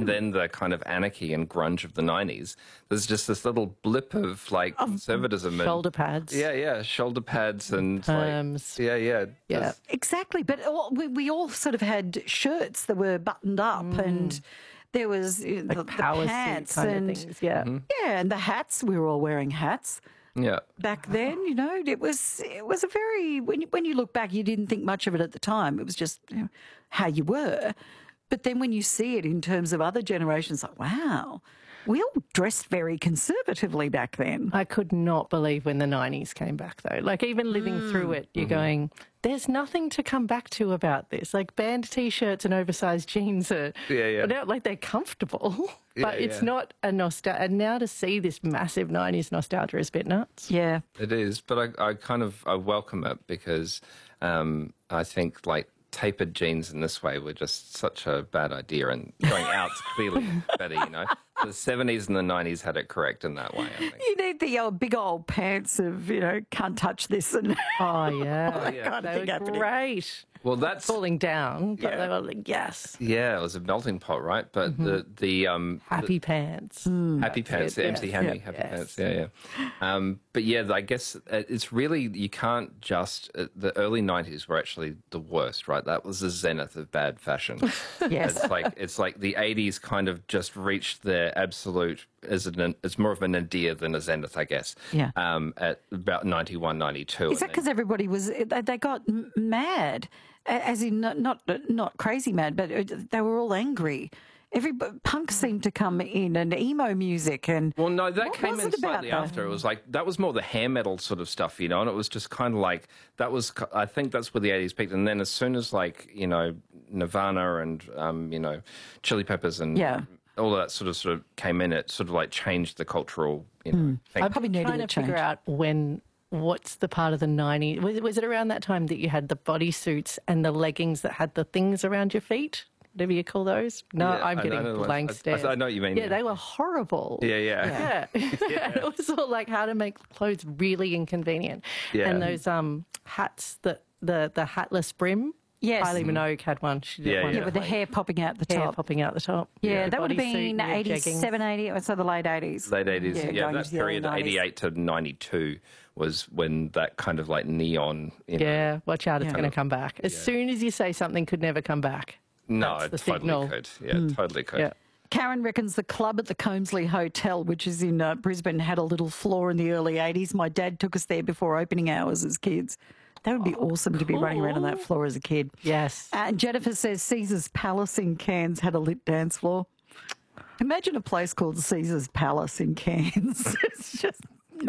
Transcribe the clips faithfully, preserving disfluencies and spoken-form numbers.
and then the kind of anarchy and grunge of the nineties, there's just this little blip of like conservatism. Shoulder and, pads. Yeah, yeah, shoulder pads and Perms. like, yeah, yeah. Yeah. There's- Exactly, but all- we, we all sort of had shirts that were buttoned up and there was uh, the, the power suit pants kind of and things, yeah. yeah, and the hats. We were all wearing hats Yeah. back then. You know, it was it was a very when you, when you look back, you didn't think much of it at the time. It was just you know, how you were. But then when you see it in terms of other generations, like wow, we all dressed very conservatively back then. I could not believe when the nineties came back, though. Like, even living through it, you're going, there's nothing to come back to about this. Like, band T-shirts and oversized jeans are, Yeah, yeah. they're, like, they're comfortable, but Yeah, it's yeah. not a nostalgia. And now to see this massive nineties nostalgia is a bit nuts. Yeah, It is, but I, I kind of I welcome it because um, I think like tapered jeans in this way were just such a bad idea, and going out's clearly better. You know, the seventies and the nineties had it correct in that way. I think. you need the old big old pants of you know can't touch this and Oh, yeah. yeah. kind of They thing were happening. great. Well, that's Falling down, but Yeah. they were like, yes, yeah, it was a melting pot, right? But the the um happy pants. happy pants, it, the yes, empty hammy yeah, happy yes. pants, yeah, yeah. Um, but yeah, I guess it's really you can't just uh, the early nineties were actually the worst, right? That was the zenith of bad fashion. Yes. It's like it's like the eighties kind of just reached their absolute. Is it an, it's more of a nadir than a zenith, I guess. Yeah. Um, at about ninety-one, ninety-two. Is that because everybody was they they got m- mad, a- as in not not, not crazy mad, but uh, they were all angry. Every punk seemed to come in and emo music and Well, no, that what came was in it about slightly that? after. It was like that was more the hair metal sort of stuff, you know, and it was just kind of like that was. I think that's where the eighties peaked, and then as soon as like you know Nirvana and um, you know Chili Peppers and Yeah. all of that sort of sort of came in, it sort of like changed the cultural, you know. thing. I probably needed trying a to figure change. out when what's the part of the nineties was, was it around that time that you had the bodysuits and the leggings that had the things around your feet, whatever you call those? No, Yeah, I'm I getting know the ones. blank I- I- stare. I know what you mean, Yeah, yeah. they were horrible. Yeah, yeah. Yeah. It was all like how to make clothes really inconvenient. Yeah. And those um hats that the the hatless brim. Yes. Kylie Minogue had one. She did Yeah, one yeah. yeah, with the hair popping out the hair top. popping out the top. Yeah, The that would have bodysuit been and your eighty-seven, eighty, so the late eighties. Late eighties, yeah, going that into the early period, nineties. eighty-eight to ninety-two, was when that kind of like neon. You know, Yeah, watch out, it's Yeah. going to come back. As soon as you say something could never come back. no, That's it the totally signal. could. Yeah, totally could. Yeah. Karen reckons the club at the Combsley Hotel, which is in uh, Brisbane, had a little floor in the early eighties. My dad took us there before opening hours as kids. That would be awesome to be running around on that floor as a kid. Yes. Uh, And Jennifer says Caesar's Palace in Cairns had a lit dance floor. Imagine a place called Caesar's Palace in Cairns. It's just,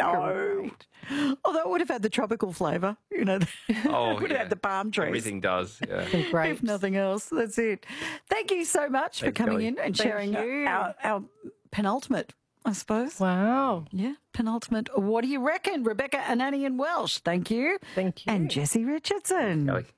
no. Although it would have had the tropical flavour, you know. Oh, it would yeah. have had the palm trees. Everything does. Yeah. Great. If nothing else, that's it. Thank you so much Thanks, for coming Kelly. in and Thank sharing you. our, our penultimate, I suppose. Wow. Yeah, penultimate. What do you reckon? Rebecca Anani and Welsh, thank you. Thank you. And Jessie Richardson. Kelly.